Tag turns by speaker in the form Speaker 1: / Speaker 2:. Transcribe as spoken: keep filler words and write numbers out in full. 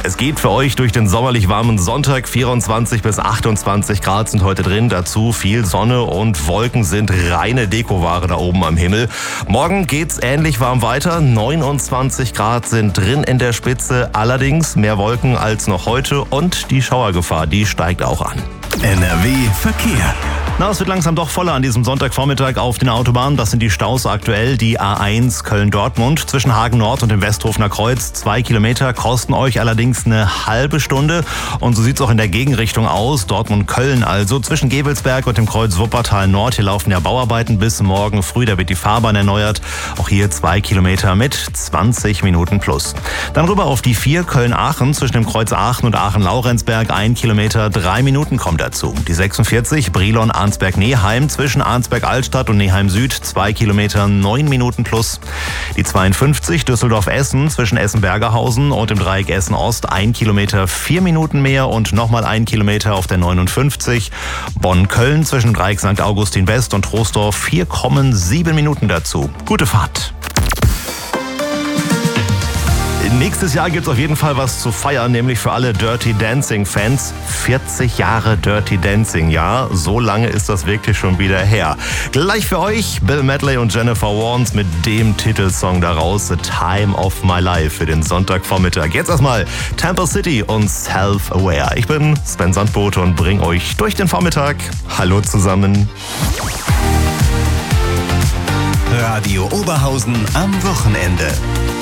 Speaker 1: Es geht für euch durch den sommerlich warmen Sonntag. vierundzwanzig bis achtundzwanzig Grad sind heute drin. Dazu viel Sonne und Wolken sind reine Dekoware da oben am Himmel. Morgen geht's ähnlich warm weiter. neunundzwanzig Grad sind drin in der Spitze. Allerdings mehr Wolken als noch heute und die Schauergefahr, die steigt auch an.
Speaker 2: N R W Verkehr.
Speaker 1: Na, es wird langsam doch voller an diesem Sonntagvormittag auf den Autobahnen. Das sind die Staus aktuell. Die A eins Köln-Dortmund zwischen Hagen Nord und dem Westhofener Kreuz. Zwei Kilometer kosten euch allerdings eine halbe Stunde. Und so sieht's auch in der Gegenrichtung aus. Dortmund-Köln also. Zwischen Gevelsberg und dem Kreuz Wuppertal Nord. Hier laufen ja Bauarbeiten bis morgen früh. Da wird die Fahrbahn erneuert. Auch hier zwei Kilometer mit zwanzig Minuten plus. Dann rüber auf die vier Köln-Aachen zwischen dem Kreuz Aachen und Aachen-Laurenzberg. Ein Kilometer, drei Minuten kommt dazu. Die sechsundvierzig Brilon Arnsberg-Neheim zwischen Arnsberg-Altstadt und Neheim Süd, zwei Kilometer, neun Minuten plus. Die zweiundfünfzig Düsseldorf-Essen zwischen Essen-Bergerhausen und dem Dreieck Essen-Ost, ein Kilometer, vier Minuten mehr und nochmal ein Kilometer auf der neunundfünfzig. Bonn-Köln zwischen Dreieck Sankt Augustin West und Troisdorf, vier Komma sieben Minuten dazu. Gute Fahrt! Nächstes Jahr gibt's auf jeden Fall was zu feiern, nämlich für alle Dirty Dancing-Fans. vierzig Jahre Dirty Dancing, ja, so lange ist das wirklich schon wieder her. Gleich für euch Bill Medley und Jennifer Warnes mit dem Titelsong daraus, The Time of My Life für den Sonntagvormittag. Jetzt erstmal Temple City und Self-Aware. Ich bin Sven Sandbote und bring euch durch den Vormittag. Hallo zusammen.
Speaker 2: Radio Oberhausen am Wochenende.